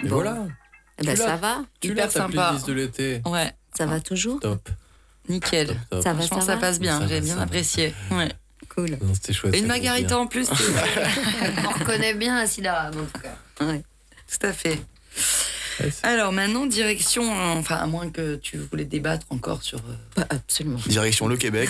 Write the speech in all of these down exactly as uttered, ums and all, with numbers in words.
Et Bon. voilà. Eh ben, Tu ça l'as. va. Tu Hyper l'as ta sympa. playlist de l'été. Ouais, Ça va toujours. Top. nickel. Top, top. Ça va, Franchement, ça ça va. passe bien, Ça j'ai va, bien ça va. apprécié. Ouais. Cool. Non, c'était chouette. Et une ça margarita bien. en plus. On reconnaît bien un syllabe en tout cas. Ouais, tout à fait. Ouais, c'est- Alors maintenant, direction, euh, enfin à moins que tu voulais débattre encore sur... euh, Bah, absolument. Direction le Québec.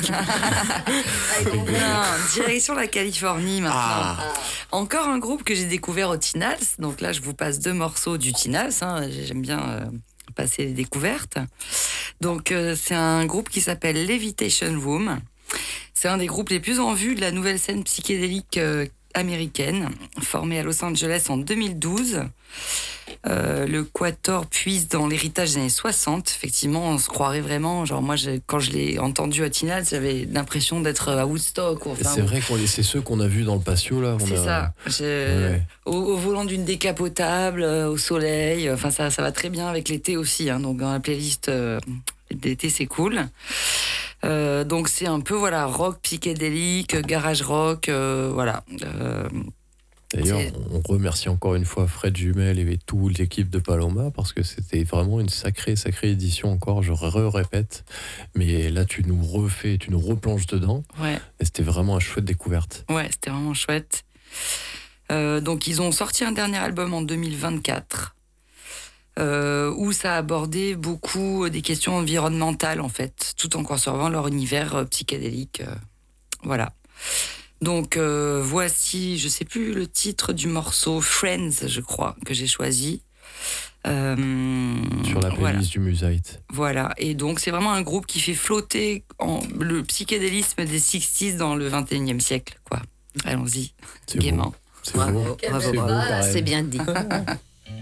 Non, direction la Californie maintenant. Ah. Encore un groupe que j'ai découvert au Tinals. Donc là, je vous passe deux morceaux du Tinals. Hein. J'aime bien euh, passer les découvertes. Donc euh, c'est un groupe qui s'appelle Levitation Room. C'est un des groupes les plus en vue de la nouvelle scène psychédélique euh, américaine, formée à Los Angeles en deux mille douze. Euh, le Quator puise dans l'héritage des années soixante. Effectivement, on se croirait vraiment. Genre, moi, je- quand je l'ai entendu à Tinal, j'avais l'impression d'être à Woodstock. Ou enfin, c'est vrai que c'est ceux qu'on a vus dans le patio là. On c'est a- ça. Je- Ouais. Au, au volant d'une décapotable, euh, au soleil. Enfin, ça, ça va très bien avec l'été aussi. Hein. Donc, dans la playlist euh, d'été, c'est cool. Euh, donc, c'est un peu voilà rock psychédélique, garage rock, euh, voilà. Euh, D'ailleurs, C'est- on remercie encore une fois Fred Jumel et toute l'équipe de Paloma parce que c'était vraiment une sacrée, sacrée édition encore, je répète. Mais là, tu nous refais, tu nous replonges dedans ouais. et c'était vraiment une chouette découverte. Ouais, c'était vraiment chouette. Euh, donc, ils ont sorti un dernier album en deux mille vingt-quatre euh, où ça abordait beaucoup des questions environnementales, en fait, tout en conservant leur univers euh, psychédélique. euh, voilà. Donc, euh, voici, je sais plus le titre du morceau, Friends, je crois, que j'ai choisi. Euh, Sur la playlist voilà. du Musite. Voilà, et donc c'est vraiment un groupe qui fait flotter en, le psychédélisme des soixante dans le vingt et unième siècle, quoi. Allons-y, C'est gaiement. beau. C'est beau. Bravo, bravo, C'est beau, bravo. Karen. C'est bien dit.